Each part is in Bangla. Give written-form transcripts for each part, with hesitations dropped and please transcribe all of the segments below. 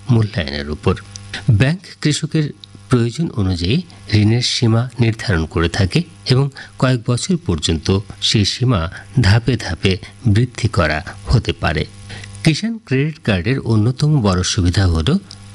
মূল্যায়নের উপর। ব্যাংক কৃষকের প্রয়োজন অনুযায়ী ঋণের সীমা নির্ধারণ করে থাকে এবং কয়েক বছর পর্যন্ত সেই সীমা ধাপে ধাপে বৃদ্ধি করা হতে পারে। কিষাণ ক্রেডিট কার্ডের অন্যতম বড় সুবিধা হল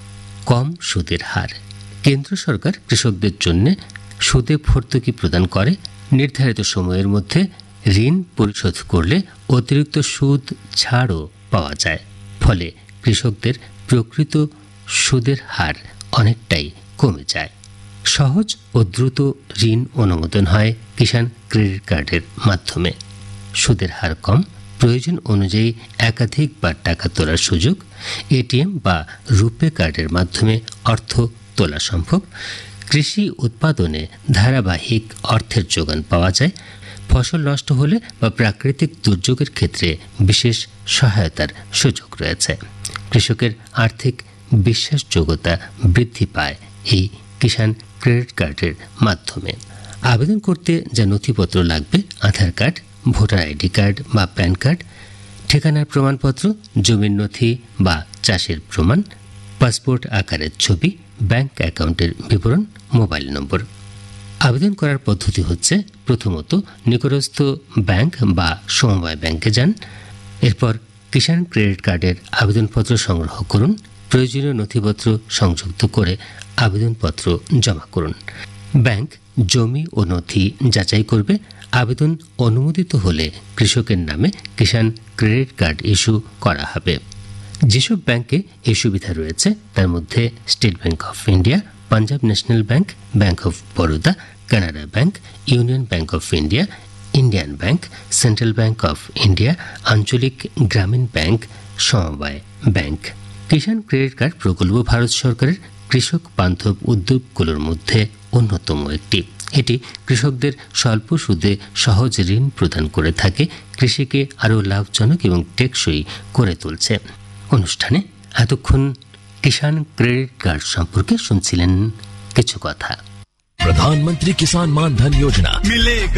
কম সুদের হার। কেন্দ্র সরকার কৃষকদের জন্য সুদে ভর্তুকি প্রদান করে। নির্ধারিত সময়ের মধ্যে ঋণ পরিশোধ করলে অতিরিক্ত সুদ ছাড়ও পাওয়া যায়। ফলে কৃষকদের প্রকৃত সুদের হার অনেকটাই কমে যায়। সহজ ও দ্রুত ঋণ অনুমোদন হয় কিষাণ ক্রেডিট কার্ডের মাধ্যমে। সুদের হার কম, প্রয়োজন অনুযায়ী একাধিকবার টাকা তোলার সুযোগ, এটিএম বা রুপে কার্ডের মাধ্যমে অর্থ তোলা সম্ভব। কৃষি উৎপাদনে ধারাবাহিক অর্থের যোগান পাওয়া যায়। ফসল নষ্ট হলে বা প্রাকৃতিক দুর্যোগের ক্ষেত্রে বিশেষ সহায়তার সুযোগ রয়েছে। কৃষকের আর্থিক বিশ্বাসযোগ্যতা বৃদ্ধি পায় এই কিষাণ ক্রেডিট কার্ডের মাধ্যমে। আবেদন করতে যা নথিপত্র লাগবে: আধার কার্ড, ভোটার আইডি কার্ড বা প্যান কার্ড, ঠিকানার প্রমাণপত্র, জমির নথি বা চাষের প্রমাণ, পাসপোর্ট আকারের ছবি, ব্যাংক অ্যাকাউন্টের বিবরণ, মোবাইল নম্বর। আবেদন করার পদ্ধতি হচ্ছে: প্রথমত নিকটস্থ ব্যাংক বা সমবায় ব্যাংকে যান। এরপর কিষাণ ক্রেডিট কার্ডের আবেদনপত্র সংগ্রহ করুন। প্রয়োজনীয় নথিপত্র সংযুক্ত করে আবেদনপত্র জমা করুন। ব্যাংক জমি ও নথি যাচাই করবে। আবেদন অনুমোদিত হলে কৃষকের নামে কিষাণ ক্রেডিট কার্ড ইস্যু করা হবে। যেসব ব্যাংকে এই সুবিধা রয়েছে তার মধ্যে state bank of India, Punjab national bank, bank of Baroda, Canara bank, union bank of India, Indian bank, central bank of India, আঞ্চলিক গ্রামীণ ব্যাংক, সমবায় ব্যাংক। কিষাণ ক্রেডিট কার্ড প্রকল্প ভারত সরকারের কৃষক বান্ধব উদ্যোগগুলোর মধ্যে অন্যতম একটি। এটি কৃষকদের স্বল্প সুদে সহজ ঋণ প্রদান করে থাকে, কৃষিকে আরও লাভজনক এবং টেকসই করে তুলছে। অনুষ্ঠানে এতক্ষণ কিষাণ ক্রেডিট কার্ড সম্পর্কে শুনছিলেন কিছু কথা। प्रधानमंत्री किसान मान धन योजना मिलेगा